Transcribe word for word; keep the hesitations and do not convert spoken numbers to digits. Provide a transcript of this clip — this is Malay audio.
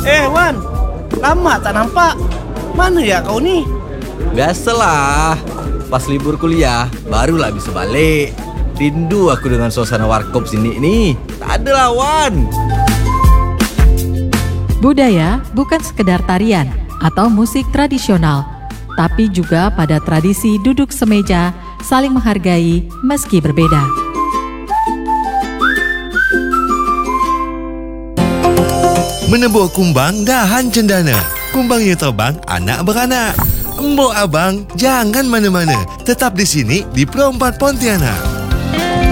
Eh Wan, lama tak nampak. Mana ya kau ni? Biasalah, pas libur kuliah barulah bisa balik. Rindu aku dengan suasana warkop sini ni. Tak ada lawan. Budaya bukan sekedar tarian atau musik tradisional, tapi juga pada tradisi duduk semeja, saling menghargai meski berbeda. Menebuh kumbang dahan cendana. Kumbangnya terbang anak beranak. Embok abang jangan mana-mana. Tetap di sini di Pro empat Pontianak.